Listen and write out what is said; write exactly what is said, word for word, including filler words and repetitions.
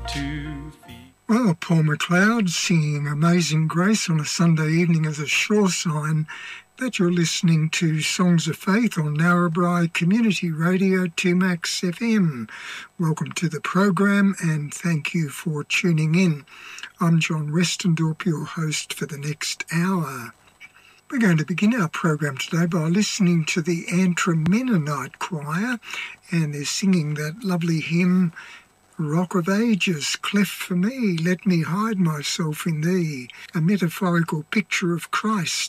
to feed. Well, Paul McLeod singing Amazing Grace on a Sunday evening is a sure sign that you're listening to Songs of Faith on Narrabri Community Radio two Max F M. Welcome to the program and thank you for tuning in. I'm John Westendorp, your host for the next hour. We're going to begin our program today by listening to the Antrim Mennonite Choir, and they're singing that lovely hymn, Rock of Ages, cleft for me, let me hide myself in thee, a metaphorical picture of Christ